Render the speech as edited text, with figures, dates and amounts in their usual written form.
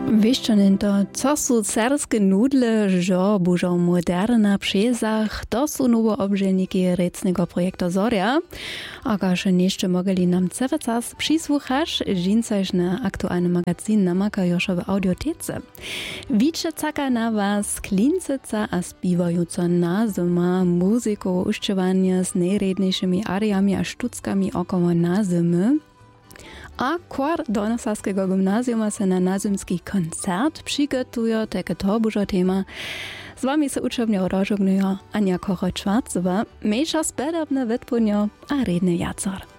Wiesz schon to, co są serskie nudle, że bużą moderna przezach, to są nowe obżelniki recnego projektu Zoria. A każe jeszcze mogli nam cały czas przysłuchać, żincaś na aktualny magazyn namaka już w audiotece. Wicze czeka na was klinceca a spiewająca na zima, muzyką, uszczewanie z najredniejszymi ariami a sztuckami około na zimy. A kwar Donasarskiego gimnazjuma se na nazymski koncert przygotuje takie to bużo tema. Z wami se uczebnie rozżognuje Ania Kocho-Czwarcowa, mniejsza spedobne wytpunio a redny jacor.